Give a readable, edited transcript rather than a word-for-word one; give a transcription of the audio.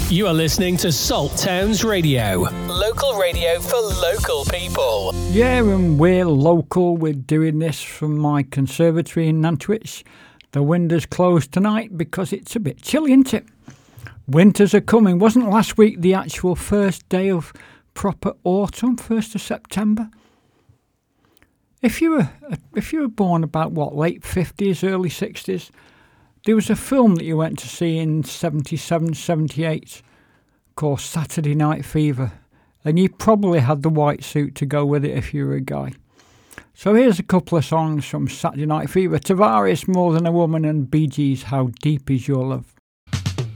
You are listening to Salt Towns Radio, local radio for local people. Yeah, and we're local. We're doing this from my conservatory in Nantwich. The window's closed tonight because it's a bit chilly, isn't it? Winters are coming. Wasn't last week the actual first day of proper autumn, 1st of September? If you were born about, late 50s, early 60s, there was a film that you went to see in 77, 78 called Saturday Night Fever, and you probably had the white suit to go with it if you were a guy. So here's a couple of songs from Saturday Night Fever: Tavares, More Than a Woman, and Bee Gees, How Deep Is Your Love.